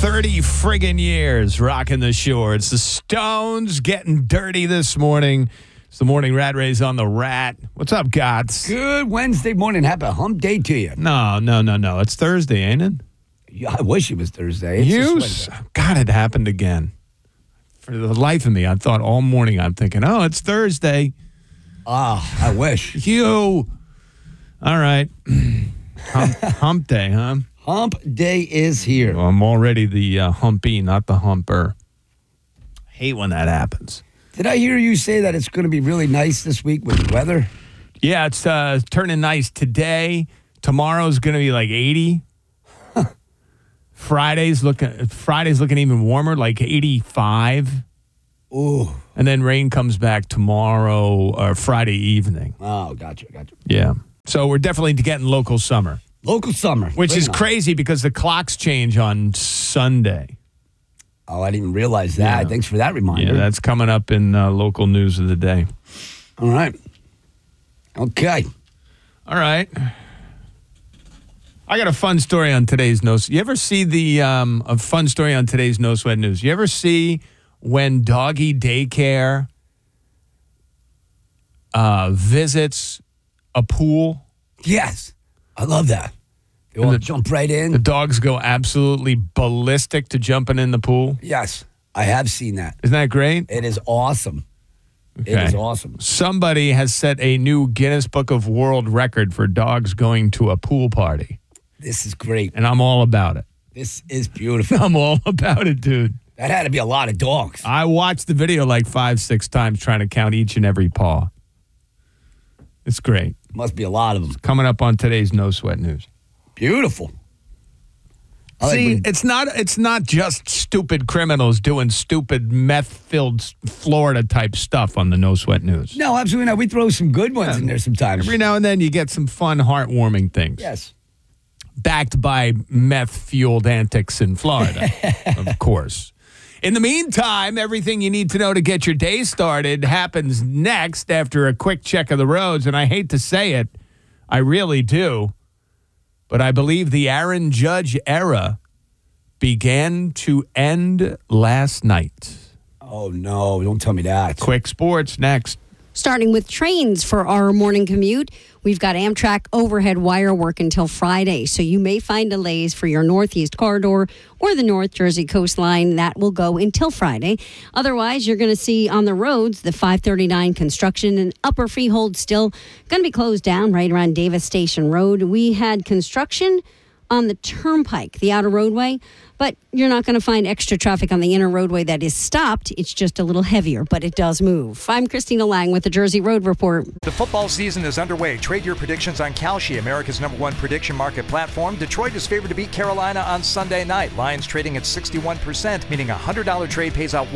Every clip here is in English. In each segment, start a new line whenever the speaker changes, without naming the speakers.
30 friggin' years rocking the shore. It's the Stones getting dirty this morning. It's the morning Rat Race on the Rat. What's up, Gots?
Good Wednesday morning. Happy hump day to you.
No. It's Thursday, ain't it?
Yeah, I wish it was Thursday. It's just Wednesday.
God, it happened again. For the life of me, I thought all morning, I'm thinking, oh, it's Thursday.
I wish.
You. All right. Hump day, huh?
Hump day is here.
Well, I'm already the humpy, not the humper. Hate when that happens.
Did I hear you say that it's going to be really nice this week with the weather?
Yeah, it's turning nice today. Tomorrow's going to be like 80. Friday's looking even warmer, like 85.
Ooh.
And then rain comes back tomorrow or Friday evening.
Oh, gotcha.
Yeah. So we're definitely getting local summer.
Local summer.
Which is crazy because the clocks change on Sunday.
Oh, I didn't even realize that.
Yeah.
Thanks for that reminder.
Yeah, that's coming up in local news of the day.
All right. Okay.
All right. I got a fun story on today's No. You ever see a fun story on today's No Sweat News? You ever see when doggy daycare visits a pool?
Yes. I love that. They all jump right in.
The dogs go absolutely ballistic to jumping in the pool?
Yes. I have seen that.
Isn't that great?
It is awesome.
Okay.
It is awesome.
Somebody has set a new Guinness Book of World Record for dogs going to a pool party.
This is great.
And I'm all about it.
This is beautiful.
I'm all about it, dude.
That had to be a lot of dogs.
I watched the video like 5-6 times trying to count each and every paw. It's great.
Must be a lot of them.
Coming up on today's No Sweat News.
Beautiful.
See, it's not just stupid criminals doing stupid meth-filled Florida-type stuff on the No Sweat News.
No, absolutely not. We throw some good ones in there sometimes.
Every now and then you get some fun, heartwarming things.
Yes.
Backed by meth-fueled antics in Florida, of course. In the meantime, everything you need to know to get your day started happens next after a quick check of the roads. And I hate to say it, I really do, but I believe the Aaron Judge era began to end last night.
Oh, no, don't tell me that.
Quick sports next.
Starting with trains for our morning commute, we've got Amtrak overhead wire work until Friday, so you may find delays for your Northeast Corridor or the North Jersey coastline. That will go until Friday. Otherwise, you're going to see on the roads the 539 construction and Upper Freehold still going to be closed down right around Davis Station Road. We had construction on the Turnpike, the outer roadway, but you're not going to find extra traffic on the inner roadway that is stopped. It's just a little heavier, but it does move. I'm Christina Lang with the Jersey Road Report.
The football season is underway. Trade your predictions on Kalshi, America's #1 prediction market platform. Detroit is favored to beat Carolina on Sunday night. Lions trading at 61%, meaning a $100 trade pays out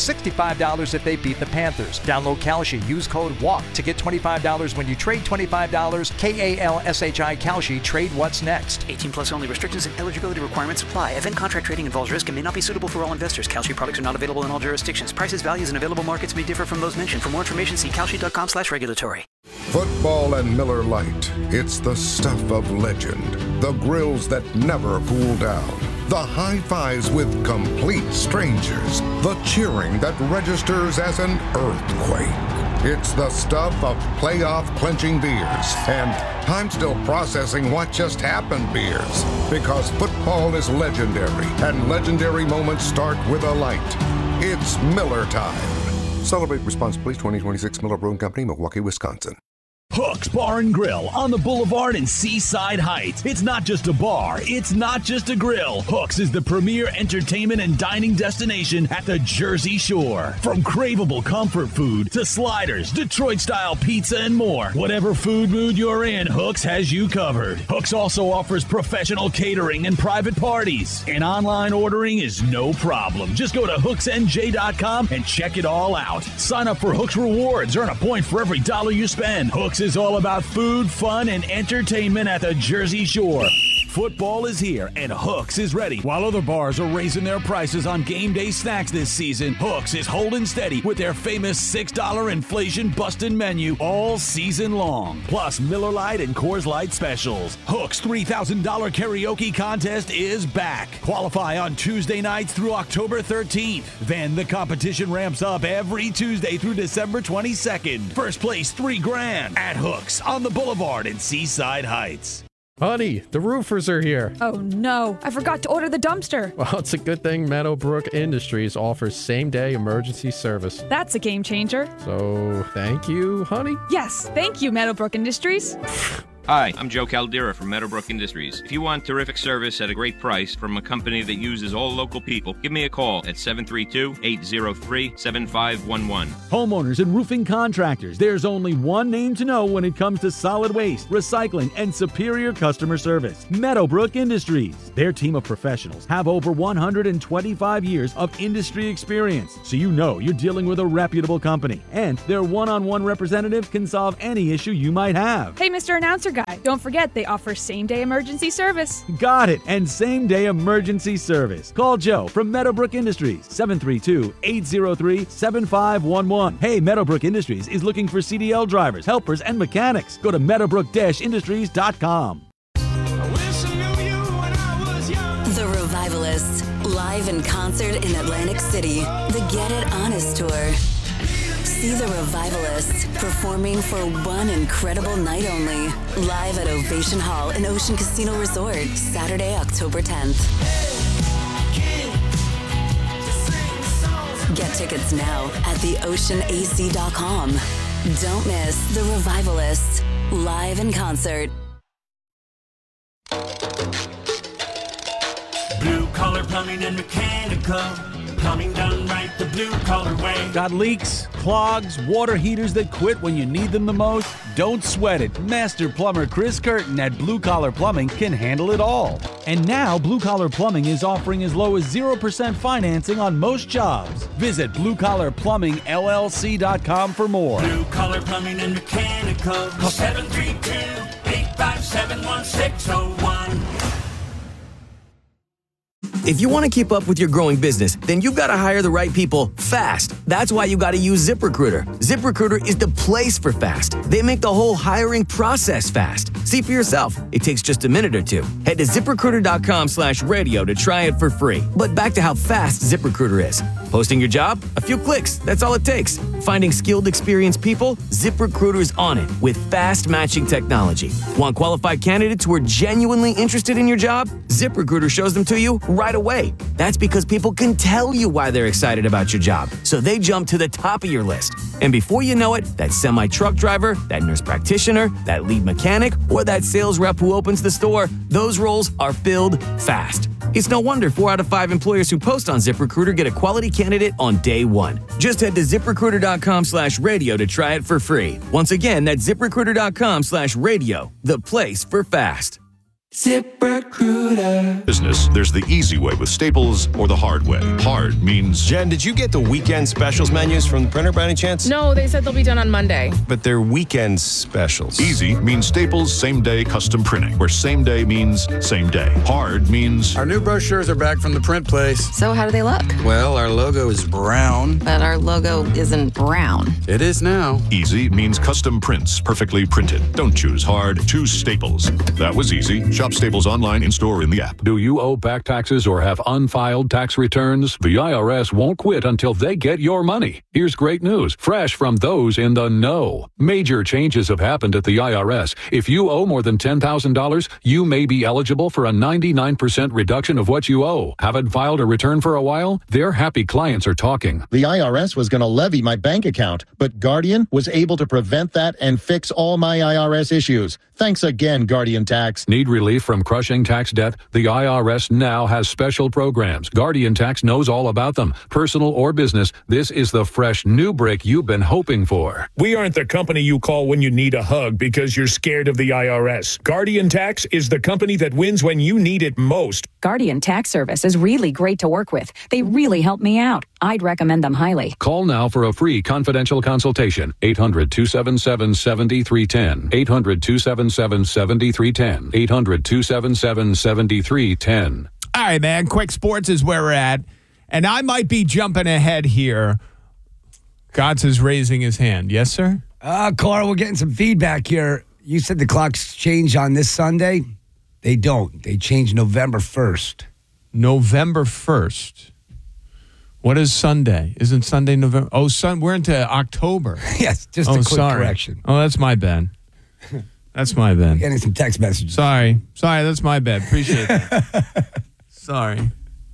$165 if they beat the Panthers. Download Kalshi. Use code WALK to get $25 when you trade $25. KALSHI Kalshi. Trade what's next.
18 plus only. Restrictions and eligibility requirements apply. Event contract trading involves risk and may not be suitable for all investors. Kalshi products are not available in all jurisdictions. Prices, values, and available markets may differ from those mentioned. For more information, see kalshi.com/regulatory.
Football and Miller Lite. It's the stuff of legend. The grills that never cool down. The high fives with complete strangers. The cheering that registers as an earthquake. It's the stuff of playoff clinching beers and I'm still processing what just happened beers. Because football is legendary and legendary moments start with a light. It's Miller time. Celebrate responsibly. 2026 Miller Brewing Company, Milwaukee, Wisconsin.
Hook's Bar and Grill on the Boulevard in Seaside Heights. It's not just a bar. It's not just a grill. Hook's is the premier entertainment and dining destination at the Jersey Shore. From craveable comfort food to sliders, Detroit-style pizza, and more. Whatever food mood you're in, Hook's has you covered. Hook's also offers professional catering and private parties. And online ordering is no problem. Just go to hooksnj.com and check it all out. Sign up for Hook's Rewards. Earn a point for every $1 you spend. Hook's is all about food, fun, and entertainment at the Jersey Shore. Football is here, and Hooks is ready. While other bars are raising their prices on game day snacks this season, Hooks is holding steady with their famous $6 inflation-busting menu all season long. Plus Miller Lite and Coors Light specials. Hooks' $3,000 karaoke contest is back. Qualify on Tuesday nights through October 13th. Then the competition ramps up every Tuesday through December 22nd. First place $3,000 at Hooks on the Boulevard in Seaside Heights.
Honey, the roofers are here.
Oh no, I forgot to order the dumpster.
Well, it's a good thing Meadowbrook Industries offers same-day emergency service.
That's a game changer.
So, thank you, honey?
Yes, thank you, Meadowbrook Industries.
Hi, I'm Joe Caldera from Meadowbrook Industries. If you want terrific service at a great price from a company that uses all local people, give me a call at 732-803-7511.
Homeowners and roofing contractors, there's only one name to know when it comes to solid waste, recycling, and superior customer service. Meadowbrook Industries. Their team of professionals have over 125 years of industry experience, so you know you're dealing with a reputable company. And their one-on-one representative can solve any issue you might have.
Hey, Mr. Announcer Guy, don't forget they offer same-day emergency service.
Got it, and same-day emergency service. Call Joe from Meadowbrook Industries, 732-803-7511. Hey, Meadowbrook Industries is looking for CDL drivers, helpers, and mechanics. Go to meadowbrook-industries.com.
The Revivalists, live in concert in Atlantic City. The Get It Honest Tour. See the Revivalists performing for one incredible night only. Live at Ovation Hall in Ocean Casino Resort, Saturday, October 10th. Get tickets now at theoceanac.com. Don't miss the Revivalists, live in concert.
Blue Collar Plumbing and Mechanical. Plumbing done right the blue collar way.
Got leaks, clogs, water heaters that quit when you need them the most? Don't sweat it. Master plumber Chris Curtin at Blue Collar Plumbing can handle it all. And now Blue Collar Plumbing is offering as low as 0% financing on most jobs. Visit BlueCollarPlumbingLLC.com for more.
Blue Collar Plumbing and Mechanical. Call 732-857-1601.
If you want to keep up with your growing business, then you've got to hire the right people fast. That's why you got to use ZipRecruiter. ZipRecruiter is the place for fast. They make the whole hiring process fast. See for yourself. It takes just a minute or two. Head to ZipRecruiter.com/radio to try it for free. But back to how fast ZipRecruiter is. Posting your job? A few clicks. That's all it takes. Finding skilled, experienced people? ZipRecruiter is on it with fast matching technology. Want qualified candidates who are genuinely interested in your job? ZipRecruiter shows them to you right away. That's because people can tell you why they're excited about your job, so they jump to the top of your list. And before you know it, that semi-truck driver, that nurse practitioner, that lead mechanic, or that sales rep who opens the store, those roles are filled fast. It's no wonder 4 out of 5 employers who post on ZipRecruiter get a quality candidate on day one. Just head to ZipRecruiter.com/radio to try it for free. Once again, that's ZipRecruiter.com/radio, the place for fast.
ZipRecruiter. Business, there's the easy way with Staples or the hard way. Hard means...
Jen, did you get the weekend specials menus from the printer by any chance?
No, they said they'll be done on Monday.
But they're weekend specials.
Easy means Staples same-day custom printing, where same day means same day. Hard means...
Our new brochures are back from the print place.
So how do they look?
Well, our logo is brown.
But our logo isn't brown.
It is now.
Easy means custom prints, perfectly printed. Don't choose hard, choose Staples. That was easy. Shop Staples online, in-store, in the app.
Do you owe back taxes or have unfiled tax returns? The IRS won't quit until they get your money. Here's great news, fresh from those in the know. Major changes have happened at the IRS. If you owe more than $10,000, you may be eligible for a 99% reduction of what you owe. Haven't filed a return for a while? Their happy clients are talking.
The IRS was going to levy my bank account, but Guardian was able to prevent that and fix all my IRS issues. Thanks again, Guardian Tax.
Need relief from crushing tax debt? The IRS now has special programs. Guardian Tax knows all about them. Personal or business, this is the fresh new brick you've been hoping for.
We aren't the company you call when you need a hug because you're scared of the IRS. Guardian Tax is the company that wins when you need it most.
Guardian Tax Service is really great to work with. They really help me out. I'd recommend them highly.
Call now for a free confidential consultation. 800-277-7310. 800-277-7310. 800-277-7310.
All right, man. Quick Sports is where we're at. And I might be jumping ahead here. Gotts is raising his hand. Yes, sir?
Carl, we're getting some feedback here. You said the clocks change on this Sunday. They don't. They change November 1st.
November 1st. What is Sunday? Isn't Sunday November? Oh, we're into October.
Yes, just a quick correction.
Oh, that's my bad. That's my bad.
Getting some text messages.
Sorry, that's my bad. Appreciate that. Sorry.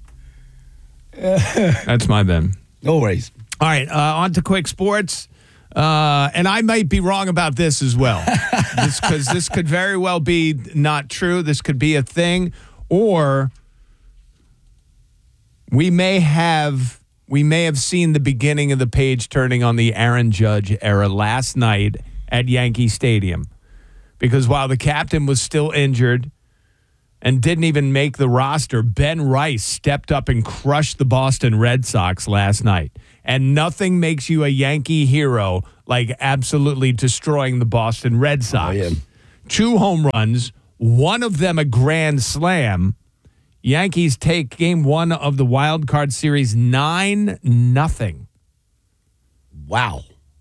That's my bad.
No worries.
All right, on to Quick Sports. And I might be wrong about this as well. Because this could very well be not true. This could be a thing. Or we may have seen the beginning of the page turning on the Aaron Judge era last night at Yankee Stadium. Because while the captain was still injured and didn't even make the roster, Ben Rice stepped up and crushed the Boston Red Sox last night. And nothing makes you a Yankee hero like absolutely destroying the Boston Red Sox.
Oh, yeah.
2 home runs, one of them a grand slam. Yankees take game 1 of the wild card series 9-0.
Wow.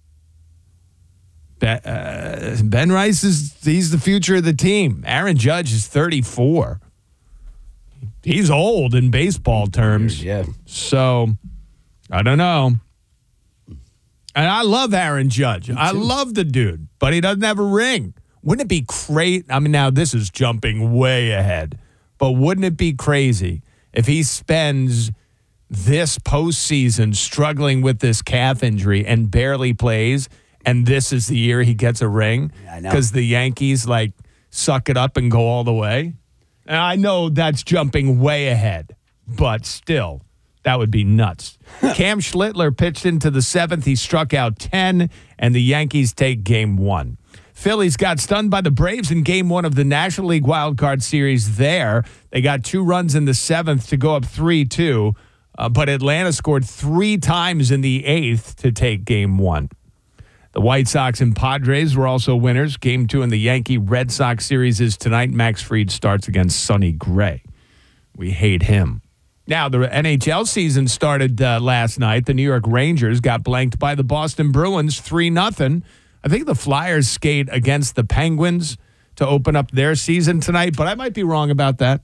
Ben Rice he's the future of the team. Aaron Judge is 34. He's old in baseball terms.
Yeah.
So, I don't know. And I love Aaron Judge. I love the dude, but he doesn't have a ring. Wouldn't it be great? I mean, now this is jumping way ahead, but wouldn't it be crazy if he spends this postseason struggling with this calf injury and barely plays, and this is the year he gets a ring?
Yeah, I know.
Because the Yankees, suck it up and go all the way? And I know that's jumping way ahead, but still, that would be nuts. Cam Schlittler pitched into the 7th. He struck out 10, and the Yankees take game 1. Phillies got stunned by the Braves in game 1 of the National League Wild Card Series there. They got 2 runs in the 7th to go up 3-2, but Atlanta scored 3 times in the 8th to take game 1. The White Sox and Padres were also winners. Game 2 in the Yankee-Red Sox series is tonight. Max Fried starts against Sonny Gray. We hate him. Now, the NHL season started last night. The New York Rangers got blanked by the Boston Bruins 3-0. I think the Flyers skate against the Penguins to open up their season tonight, but I might be wrong about that.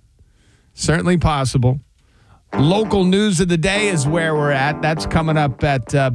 Certainly possible. Local news of the day is where we're at. That's coming up at